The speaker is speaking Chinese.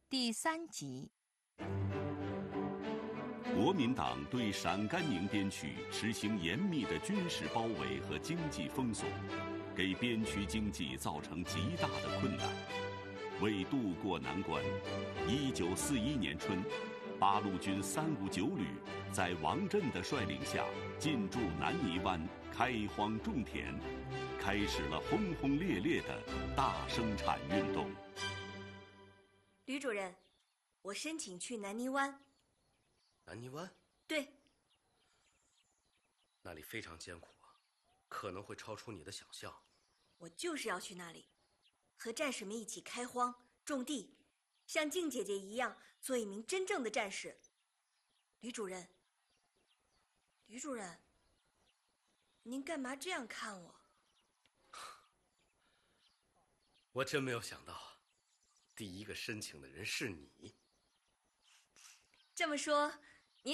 第3集。 国民党对陕甘宁边区实行严密的军事包围和经济封锁，给边区经济造成极大的困难。为渡过难关，1941年春，八路军359旅在王震的率领下进驻南泥湾，开荒种田，开始了轰轰烈烈的大生产运动。 吕主任，我申请去南泥湾。 南泥湾？ 对。 那里非常艰苦啊，可能会超出你的想象。 我就是要去那里，和战士们一起开荒种地，像静姐姐一样做一名真正的战士。吕主任，您干嘛这样看我？ 我真没有想到，第一个申请的人是你。 这么说，